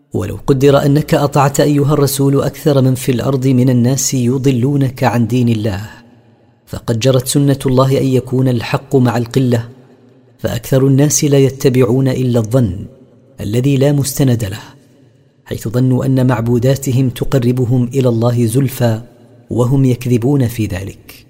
ولو قدر أنك أطعت أيها الرسول أكثر من في الأرض من الناس يضلونك عن دين الله، فقد جرت سنة الله أن يكون الحق مع القلة، فأكثر الناس لا يتبعون إلا الظن الذي لا مستند له، حيث ظنوا أن معبوداتهم تقربهم إلى الله زلفى، وهم يكذبون في ذلك.